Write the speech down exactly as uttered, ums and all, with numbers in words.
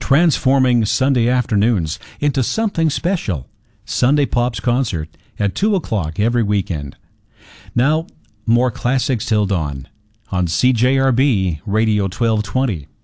transforming Sunday afternoons into something special. Sunday Pops Concert at two o'clock every weekend. Now, more classics till dawn on C J R B Radio twelve twenty.